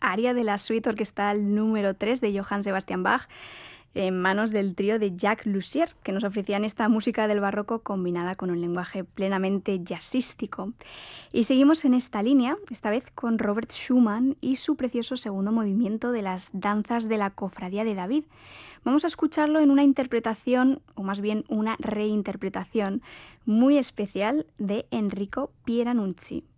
aria de la suite orquestal número 3 de Johann Sebastian Bach, en manos del trío de Jacques Lussier, que nos ofrecían esta música del barroco combinada con un lenguaje plenamente jazzístico. Y seguimos en esta línea, esta vez con Robert Schumann y su precioso segundo movimiento de las danzas de la Cofradía de David. Vamos a escucharlo en una interpretación, o más bien una reinterpretación, muy especial de Enrico Pieranunzi.